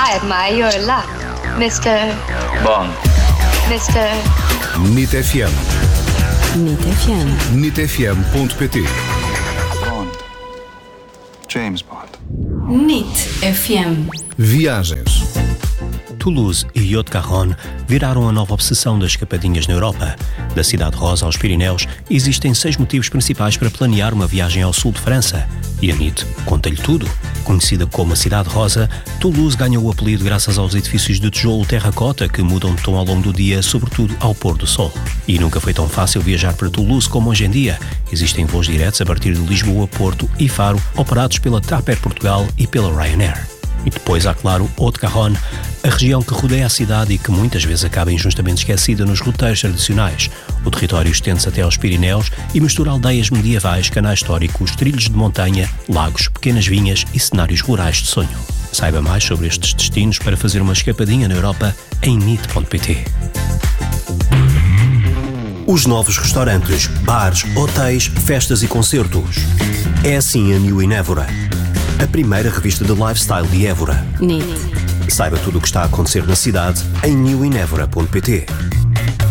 I admire your luck, Mr. Bond. Mr. NIT FM. NIT FM. NITfm.pt. Bond. James Bond. NIT FM. Viagens. Toulouse e Haute-Garonne viraram a nova obsessão das escapadinhas na Europa. Da Cidade Rosa aos Pirineus, existem 6 motivos principais para planear uma viagem ao sul de França. E a NIT conta-lhe tudo. Conhecida como a Cidade Rosa, Toulouse ganhou o apelido graças aos edifícios de tijolo terracota que mudam de tom ao longo do dia, sobretudo ao pôr do sol. E nunca foi tão fácil viajar para Toulouse como hoje em dia. Existem voos diretos a partir de Lisboa, Porto e Faro, operados pela TAP Air Portugal e pela Ryanair. E depois há, claro, Haute-Garonne, a região que rodeia a cidade e que muitas vezes acaba injustamente esquecida nos roteiros tradicionais. O território estende-se até aos Pirineus e mistura aldeias medievais, canais históricos, trilhos de montanha, lagos, pequenas vinhas e cenários rurais de sonho. Saiba mais sobre estes destinos para fazer uma escapadinha na Europa em NIT.pt. Os novos restaurantes, bares, hotéis, festas e concertos. É assim a New in Évora, a primeira revista de lifestyle de Évora. NIT. Saiba tudo o que está a acontecer na cidade em newinevora.pt.